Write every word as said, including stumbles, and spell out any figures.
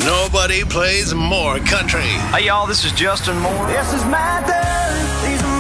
Nobody plays more country. Hey, y'all, this is Justin Moore. This is my third. These are